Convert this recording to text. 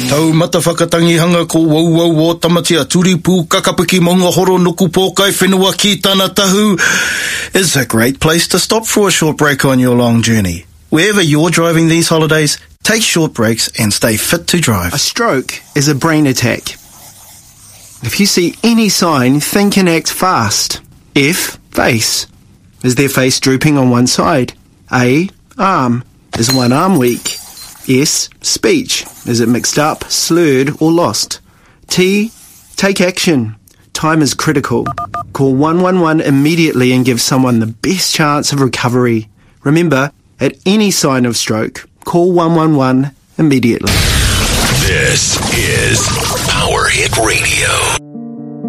Tau mata whakatangihanga ko wauwau o tamatia turipu kakapiki monga horo nuku pōkai whenua ki tana tahu is a great place to stop for a short break on your long journey. Wherever you're driving these holidays, take short breaks and stay fit to drive. A stroke is a brain attack. If you see any sign, think and act fast. F. Face. Is their face drooping on one side? A. Arm. Is one arm weak? S. Speech. Is it mixed up, slurred, or lost? T. Take action. Time is critical. Call 111 immediately and give someone the best chance of recovery. Remember, at any sign of stroke, call 111 immediately. This is Power Hit Radio.